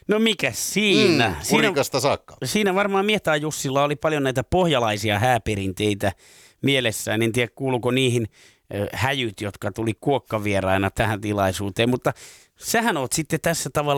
No mikä siinä? Kurikasta saakka. Siinä varmaan Mietaa Jussilla oli paljon näitä pohjalaisia hääperinteitä mielessään. En tiedä kuuluuko niihin häjyt, jotka tuli kuokkavieraina tähän tilaisuuteen, mutta sähän oot sitten tässä tavalla